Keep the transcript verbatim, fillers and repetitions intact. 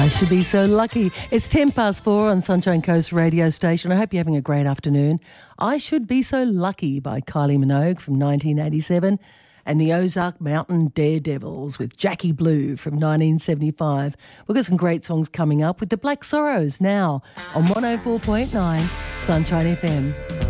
I should be so lucky. It's ten past four on Sunshine Coast radio station. I hope you're having a great afternoon. I Should Be So Lucky by Kylie Minogue from nineteen eighty-seven and the Ozark Mountain Daredevils with Jackie Blue from nineteen seventy-five. We've got some great songs coming up with the Black Sorrows now on one oh four point nine Sunshine F M.